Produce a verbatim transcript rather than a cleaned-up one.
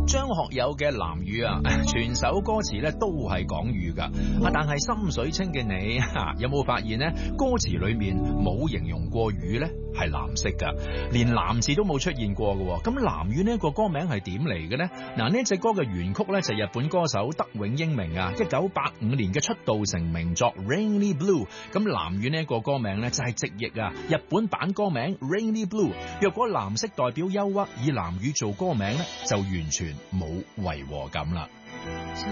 張學友嘅藍雨啊，全首歌詞咧都係講雨噶，啊但係心水清嘅你，有冇發現呢？歌詞裏面冇形容過雨呢？係藍色噶，連藍字都冇出現過嘅。咁藍雨呢個歌名係點嚟嘅呢？嗱，呢隻歌嘅原曲呢，就係日本歌手德永英明啊，一九八五年嘅出道成名作 Rainy Blue。咁藍雨呢個歌名呢，就係直譯啊，日本版歌名 Rainy Blue。若果藍色代表憂鬱，以藍雨做歌名呢，就完全冇違和感啦。